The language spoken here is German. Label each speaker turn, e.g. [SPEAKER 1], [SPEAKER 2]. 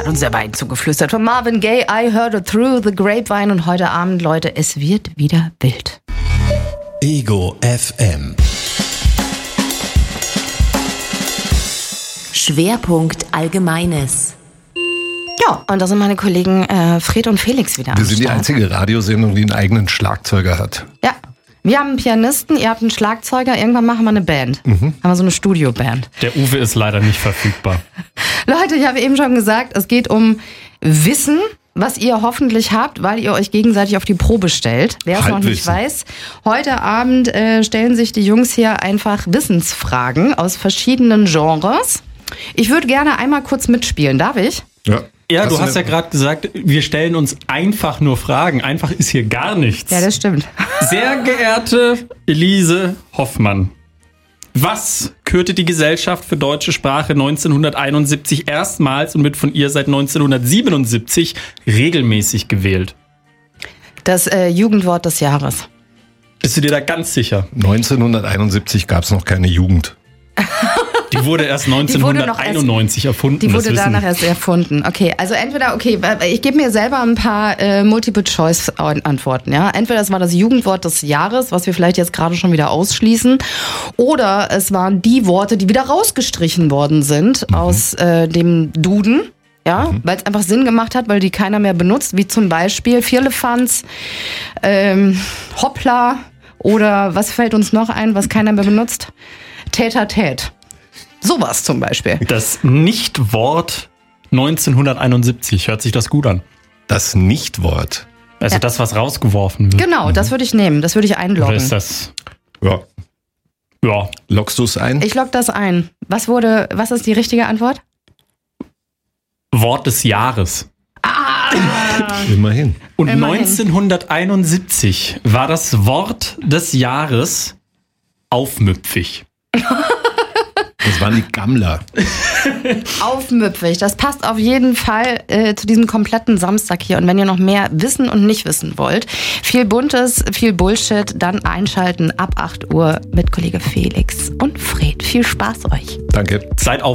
[SPEAKER 1] hat uns der Wein zugeflüstert. Von Marvin Gaye, I Heard It Through the Grapevine. Und heute Abend, Leute, es wird wieder wild.
[SPEAKER 2] Ego FM.
[SPEAKER 3] Schwerpunkt Allgemeines.
[SPEAKER 1] Ja, und da sind meine Kollegen Fred und Felix wieder am
[SPEAKER 2] Wir sind die
[SPEAKER 1] Start.
[SPEAKER 2] einzige Radiosendung, die einen eigenen Schlagzeuger hat.
[SPEAKER 1] Ja, wir haben einen Pianisten, ihr habt einen Schlagzeuger, irgendwann machen wir eine Band. Haben wir so eine Studioband.
[SPEAKER 4] Der Uwe ist leider nicht verfügbar.
[SPEAKER 1] Leute, ich habe eben schon gesagt, es geht um Wissen, was ihr hoffentlich habt, weil ihr euch gegenseitig auf die Probe stellt. Wer es noch nicht
[SPEAKER 2] Halbwissen.
[SPEAKER 1] weiß, heute Abend stellen sich die Jungs hier einfach Wissensfragen aus verschiedenen Genres. Ich würde gerne einmal kurz mitspielen, darf ich?
[SPEAKER 2] Ja,
[SPEAKER 4] Ja, du hast ja gerade gesagt, wir stellen uns einfach nur Fragen. Einfach ist hier gar nichts.
[SPEAKER 1] Ja, das stimmt.
[SPEAKER 4] Sehr geehrte Elise Hoffmann, was kürte die Gesellschaft für deutsche Sprache 1971 erstmals und wird von ihr seit 1977 regelmäßig gewählt?
[SPEAKER 1] Das Jugendwort des Jahres.
[SPEAKER 4] Bist du dir da ganz sicher?
[SPEAKER 2] 1971 gab es noch keine Jugend.
[SPEAKER 4] Die wurde erst
[SPEAKER 1] wurde noch
[SPEAKER 4] 1991 erfunden.
[SPEAKER 1] Die wurde
[SPEAKER 4] das wissen-
[SPEAKER 1] danach erst erfunden. Okay, also entweder, ich gebe mir selber ein paar Multiple-Choice-Antworten. Ja? Entweder es war das Jugendwort des Jahres, was wir vielleicht jetzt gerade schon wieder ausschließen, oder es waren die Worte, die wieder rausgestrichen worden sind aus dem Duden. Ja, weil es einfach Sinn gemacht hat, weil die keiner mehr benutzt, wie zum Beispiel Firlefanz, Hoppla oder was fällt uns noch ein, was keiner mehr benutzt? Tät-a-tät. Sowas zum Beispiel.
[SPEAKER 4] Das Nichtwort 1971, hört sich das gut an?
[SPEAKER 2] Das Nichtwort.
[SPEAKER 4] Also das, was rausgeworfen wird.
[SPEAKER 1] Genau, das würde ich nehmen, das würde ich
[SPEAKER 4] Oder
[SPEAKER 1] einloggen.
[SPEAKER 4] ist das...
[SPEAKER 2] Ja.
[SPEAKER 4] Ja,
[SPEAKER 2] Loggst du es ein?
[SPEAKER 1] Ich logge das ein. Was ist die richtige Antwort?
[SPEAKER 4] Wort des Jahres.
[SPEAKER 2] Immerhin.
[SPEAKER 4] Und
[SPEAKER 1] Immerhin.
[SPEAKER 4] 1971 war das Wort des Jahres aufmüpfig.
[SPEAKER 2] Das waren die Gammler.
[SPEAKER 1] Aufmüpfig. Das passt auf jeden Fall zu diesem kompletten Samstag hier. Und wenn ihr noch mehr wissen und nicht wissen wollt, viel Buntes, viel Bullshit, dann einschalten ab 8 Uhr mit Kollege Felix und Fred. Viel Spaß euch.
[SPEAKER 2] Danke.
[SPEAKER 4] Seid auf